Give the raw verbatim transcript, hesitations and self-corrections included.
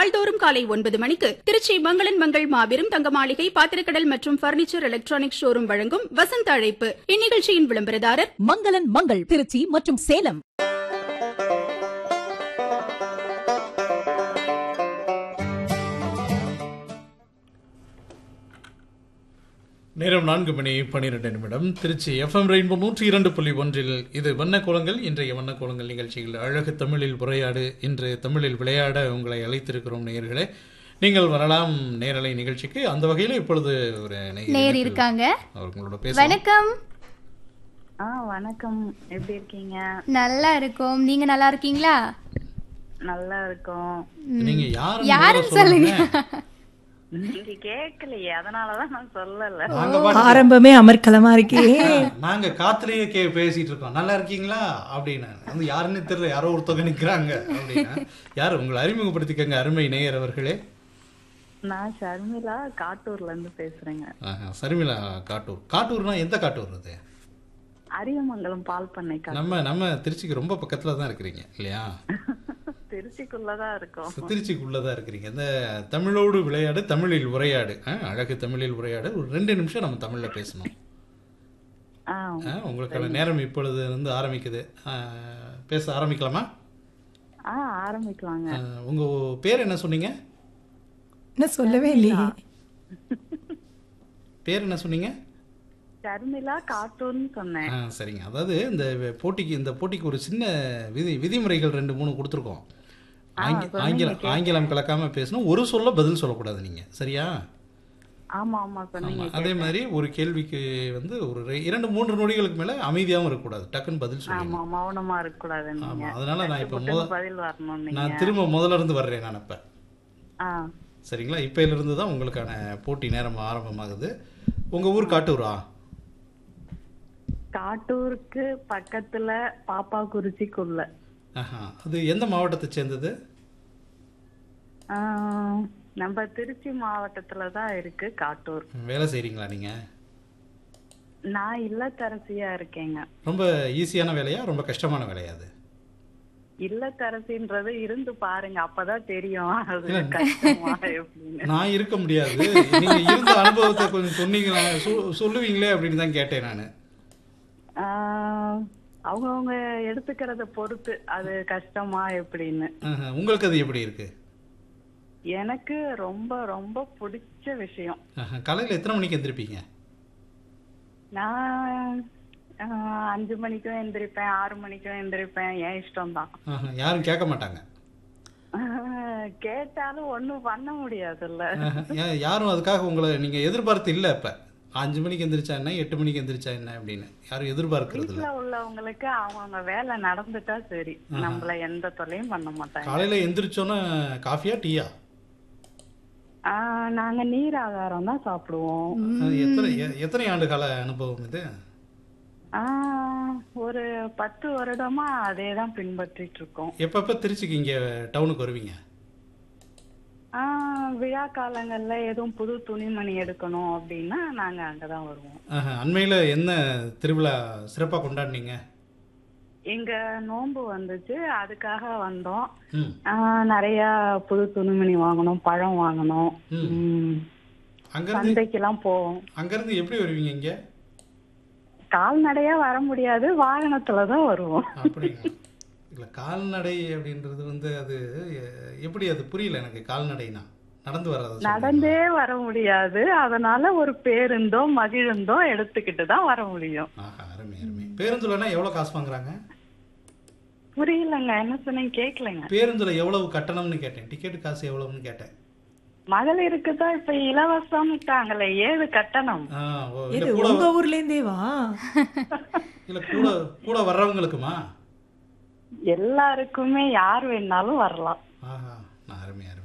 நாள்தோறும் காலை ஒன்பது மணிக்கு திருச்சி மங்களன் மங்கள் மாபெரும் தங்க மாளிகை பாத்திரக்கடல் மற்றும் பர்னிச்சர் எலக்ட்ரானிக் ஷோரூம் வழங்கும் வசந்த அழைப்பு. இந்நிகழ்ச்சியின் விளம்பரதாரர் மங்களன் மங்கள் திருச்சி மற்றும் சேலம். நேரம் நான்கு மணி பனிரெண்டு நிமிடம். திருச்சி எஃப்எம் ரெயின்போ நூற்றி இரண்டு புள்ளி ஒன்றில் இது வண்ணக்கோலங்கள். இன்றைய வண்ணக்கோலங்கள் நிகழ்ச்சியில் அழகு தமிழில் உரையாடு, இன்று தமிழில் விளையாட உங்களை அழைத்திருக்கிறோம் நேயர்களே. நீங்கள் வரலாம் நேரலை நிகழ்ச்சிக்கு. அந்த வகையில் இப்பொழுது ஒரு நேர் இருக்காங்க. அவங்களோட பேச வணக்கம். ஆ வணக்கம், எப்படி இருக்கீங்க? நல்லா இருக்கோம், நீங்க நல்லா இருக்கீங்களா? நல்லா இருக்கோம். நீங்க யாரு யாருன்னு சொல்லுங்க. நீங்க கேட்கலையே, அதனாலதான் நான் சொல்லல. ஆரம்பமே அமர்க்கலமா இருக்கே. நாங்க காத்திலேயே கே பேசிட்டு இருக்கோம். நல்லா இருக்கீங்களா அப்படின்னு. வந்து யாருன்னு தெரியல, யாரோ ஒருத்தவங்க நிக்கிறாங்க அப்படின்னா யாரு, உங்களை அறிமுகப்படுத்திக்கங்க அருமை நேயர் அவர்களே. நான் ஷர்மிளா, காட்டூர்ல இருந்து பேசுறேங்க. ஷர்மிளா, காட்டூர். காட்டூர்னா எந்த காட்டூர் அது? அரியமங்கலம் பால் பண்ணை. நம்ம நம்ம திருச்சிக்கு ரொம்ப பக்கத்துல தான் இருக்கிறீங்க இல்லையா? திருச்சிக்குள்ளதான் இருக்கோம். திருச்சிக்குள்ளதான் இருக்கிறீங்க. இந்த தமிழோடு விளையாடு, தமிழில் உரையாடு, அழகு தமிழில் உரையாடு. ஒரு ரெண்டு நிமிஷம் நம்ம தமிழ்ல பேசணும். உங்களுக்கான நேரம் இப்பொழுது வந்து ஆரம்பிக்குது. பேச ஆரம்பிக்கலாமா? ஆ ஆரம்பிக்கலாங்க. உங்க பேர் என்ன சொன்னீங்க? என்ன சொல்லவே இல்லையே. பேர் என்ன சொன்னீங்க? ஷர்மிளா, காட்டூர்னு சொன்னேன். சரிங்க. அதாவது இந்த போட்டிக்கு இந்த போட்டிக்கு ஒரு சின்ன விதி விதிமுறைகள் ரெண்டு மூணு கொடுத்துருக்கோம். ஆங்கிலம் ஆங்கிலம் கலக்காம பேசணும். ஒரு சொல்ல பதில் சொல்லக்கூடாது நீங்க, சரியா? ஆமா ஆமா சொன்னீங்க. அதே மாதிரி ஒரு கேள்விக்கு வந்து ஒரு இரண்டு மூன்று நொடிகளுக்கு மேல அமைதியாவும் இருக்கக்கூடாது, டக்குன்னு பதில் சொல்லணும். ஆமா, மௌனமா இருக்கக்கூடாது. ஆமா, அதனால நான் இப்ப பதில் வரணும். நான் திரும்ப முதல்ல இருந்து வர்றேன் நான் இப்ப. ஆ சரிங்களா? இப்பையில இருந்து தான் உங்களுக்கான போட்டி நேரம் ஆரம்பமாகுது. உங்க ஊர் காட்டூரா? காட்டூருக்கு பக்கத்துல பாப்பாக்குறிச்சிக்குள்ள. அது எந்த மாவட்டத்தை சேர்ந்தது? நம்ம திருச்சி மாவட்டத்துல தான் இருக்கு காட்டூர். வேலை செய்றீங்களா நீங்க? நான் இல்லத்தரசியா இருக்கேங்க. ரொம்ப ஈஸியான வேலையா, ரொம்ப கஷ்டமான வேலையா அது? இல்லத்தரசின்றது இருந்து பாருங்க, அப்பதான் தெரியும் அது கஷ்டமா எப்படின்னு. நான் இருக்க முடியாது. நீங்க இருந்த அனுபவத்தை கொஞ்சம் சொன்னீங்களா, சொல்லுவீங்களே அப்படின்னு தான் கேட்டேன் நானு. அவங்கவுங்க எடுத்துக்கிறத பொறுத்து அது கஷ்டமா எப்படின்னு. உங்களுக்கு அது எப்படி இருக்கு? எனக்கு ரொம்ப ரொம்ப பிடிச்ச விஷயம். காலையில எத்தனை மணிக்கு எந்திரிப்பீங்க? நான் அஞ்சு மணிக்கும் எந்திரிப்பேன், ஆறு மணிக்கும் எந்திரிப்பேன். என் இஷ்டம் தான். யாரும் கேட்க மாட்டாங்க? கேட்டாலும் ஒண்ணும் பண்ண முடியாதுல்ல. யாரும் அதுக்காக உங்களை நீங்க எதிர்பார்த்து இல்ல. இப்ப அஞ்சு மணிக்கு எந்திரிச்சா என்ன, எட்டு மணிக்கு எந்திரிச்சா என்ன அப்படின்னு யாரும் எதிர்பார்க்கிறது இல்ல. வீட்டுல உள்ளவங்களுக்கு அவங்கவுங்க வேலை நடந்துட்டா சரி, நம்மள எந்த தொல்லையும் பண்ண மாட்டாங்க. காலையில எந்திரிச்சோன்னா காஃபியா டீயா? நாங்க நீர் ஆகாரம் தான் சாப்பிடுவோம். எத்தனை எத்தனை ஆண்டு கால அனுபவம் இது? ஒரு பத்து வருடமா அதே தான் பின்பற்றிட்டு இருக்கோம். எப்பப்ப திருச்சிக்கு இங்க டவுனுக்கு வருவீங்க? விழா காலங்கள்ல எதுவும் புது துணிமணி எடுக்கணும் அப்படின்னா நாங்க அங்கதான் வருவோம். அண்மையில என்ன திருவிழா சிறப்பா கொண்டாடினீங்க? எங்க நோன்பு வந்துச்சு, அதுக்காக வந்தோம். நிறைய புது துணிமணி வாங்கணும், பழம் வாங்கணும். சந்தைக்கெல்லாம் போவோம். அங்க இருந்து எப்படி வருவீங்க இங்க? கால்நடையா வர முடியாது, வாகனத்துலதான் வருவோம். அப்படிங்களா? இல்ல, கால்நடை அப்படின்றது வந்து அது எப்படி, அது புரியல எனக்கு. கால்நடைனா நடந்து வர்றது? நடந்தே வர முடியாது, அதனால ஒரு பேருந்தோ மகிழுந்தோ எடுத்துக்கிட்டு தான் வர முடியும். அருமை அருமை. பேருந்துலனா எவ்வளவு காசு வாங்குறாங்க? புரியலங்க, என்ன சொன்னீங்க? கேட்கலங்க. பேருந்துல எவ்வளவு கட்டணம்னு கேட்டேன். டிக்கெட் காசு எவ்வளவுன்னு கேட்டேன். மகளிருக்கு தான் இப்ப இலவசம்ட்டாங்களே, ஏழு கட்டணம். உங்க ஊர்ல இருந்தே வா? இல்ல, கூட கூட வர்றவங்களுக்குமா? எல்லாருக்குமே, யார் வேணாலும் வரலாம். ஆஹா, அருமை அருமை.